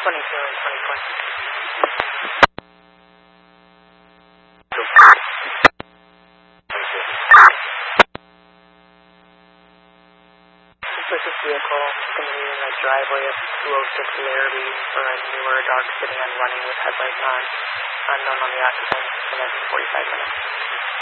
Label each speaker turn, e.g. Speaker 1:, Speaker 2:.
Speaker 1: 22 and 24. Suspicious vehicle continuing in the driveway of 206 Larrabee for a newer dark sedan running with headlights on. Unknown on the occupant, and that's 45 minutes.